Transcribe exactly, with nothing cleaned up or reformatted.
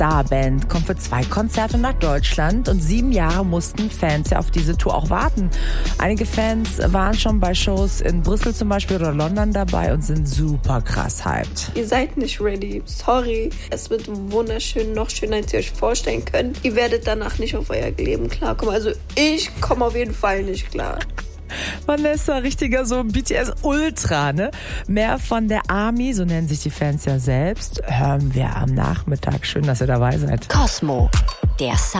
Starband kommt für zwei Konzerte nach Deutschland und sieben Jahre mussten Fans ja auf diese Tour auch warten. Einige Fans waren schon bei Shows in Brüssel zum Beispiel oder London dabei und sind super krass hyped. Ihr seid nicht ready, sorry. Es wird wunderschön, noch schöner, als ihr euch vorstellen könnt. Ihr werdet danach nicht auf euer Leben klarkommen. Also ich komme auf jeden Fall nicht klar. Vanessa, richtiger so B T S-Ultra, ne? Mehr von der Army, so nennen sich die Fans ja selbst, hören wir am Nachmittag. Schön, dass ihr dabei seid. Cosmo, der Sound.